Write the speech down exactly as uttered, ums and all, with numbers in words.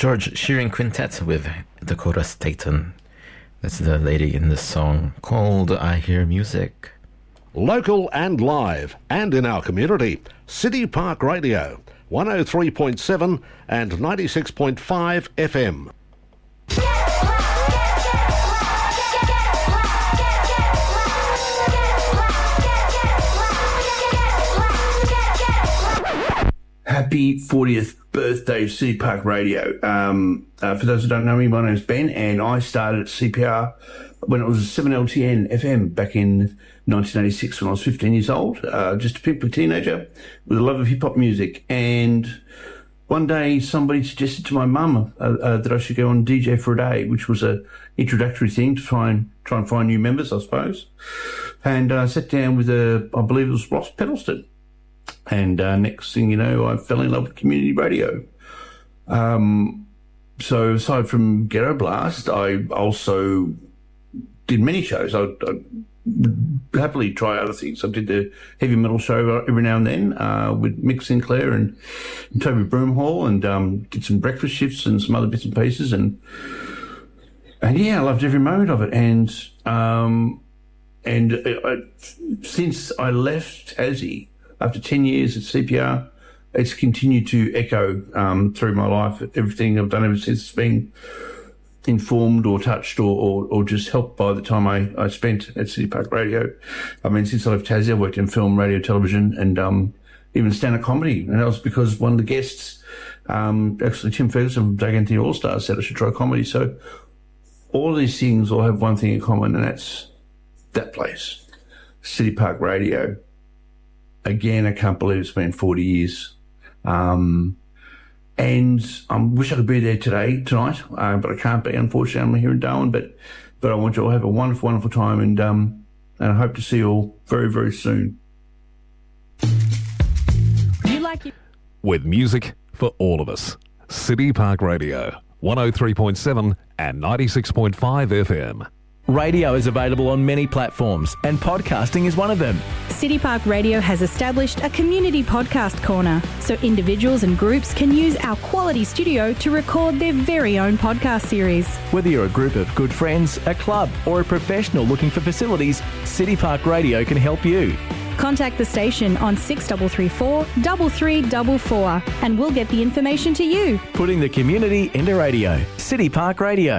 George Shearing Quintet with Dakota Staton. That's the lady in this song called I Hear Music. Local and live, and in our community, City Park Radio, one oh three point seven and ninety-six point five F M. Happy fortieth birthday, City Park Radio. Um, uh, for those who don't know me, my name's Ben, and I started at C P R when it was seven L T N F M back in nineteen eighty-six when I was fifteen years old, uh, just a pimply teenager with a love of hip-hop music. And one day somebody suggested to my mum uh, uh, that I should go on D J for a day, which was a introductory thing to try and try and find new members, I suppose. And I uh, sat down with, a, I believe it was Ross Pedalston. And uh, next thing you know, I fell in love with community radio. Um, so aside from Ghetto Blast, I also did many shows. I would happily try other things. I did the heavy metal show every now and then uh, with Mick Sinclair and, and Toby Broomhall, and um, did some breakfast shifts and some other bits and pieces. And and yeah, I loved every moment of it. And um, and I, since I left Tassie, after ten years at C P R, it's continued to echo um, through my life. Everything I've done ever since has been informed or touched or, or, or just helped by the time I, I spent at City Park Radio. I mean, since I left Tassie, I've worked in film, radio, television, and um, even stand-up comedy. And that was because one of the guests, um, actually Tim Ferguson from Doug Anthony All-Stars, said I should try comedy. So all of these things all have one thing in common, and that's that place, City Park Radio. Again, I can't believe it's been forty years. Um, and I wish I could be there today, tonight, uh, but I can't be, unfortunately. I'm here in Darwin, but, but I want you all to have a wonderful, wonderful time, and, um, and I hope to see you all very, very soon. You like it? With music for all of us. City Park Radio, one oh three point seven and ninety-six point five F M. Radio is available on many platforms, and podcasting is one of them. City Park Radio has established a community podcast corner, so individuals and groups can use our quality studio to record their very own podcast series. Whether you're a group of good friends, a club, or a professional looking for facilities, City Park Radio can help you. Contact the station on six three three four, three three four four and we'll get the information to you. Putting the community into radio. City Park Radio.